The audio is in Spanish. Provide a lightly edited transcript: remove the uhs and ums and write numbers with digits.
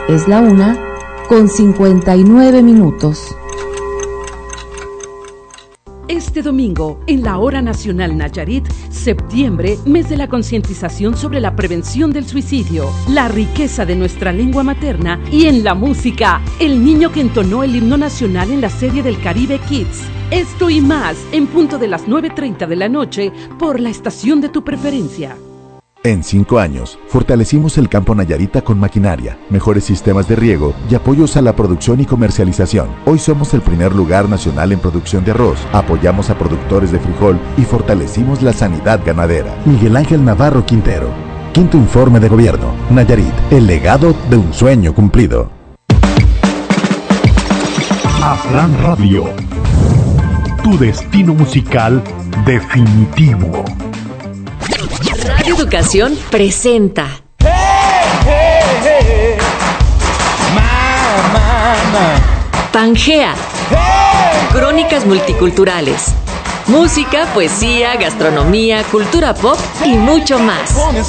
Es la 1:59. Este domingo, en la Hora Nacional Nayarit, septiembre, mes de la concientización sobre la prevención del suicidio, la riqueza de nuestra lengua materna y en la música, el niño que entonó el himno nacional en la serie del Caribe Kids. Esto y más, en punto de las 9:30 de la noche, por la estación de tu preferencia. En 5 años, fortalecimos el campo nayarita con maquinaria, mejores sistemas de riego y apoyos a la producción y comercialización. Hoy somos el primer lugar nacional en producción de arroz, apoyamos a productores de frijol y fortalecimos la sanidad ganadera. Miguel Ángel Navarro Quintero. Quinto informe de gobierno. Nayarit, el legado de un sueño cumplido. Aslan Radio. Tu destino musical definitivo. Radio Educación presenta Pangea, crónicas multiculturales, música, poesía, gastronomía, cultura pop y mucho más.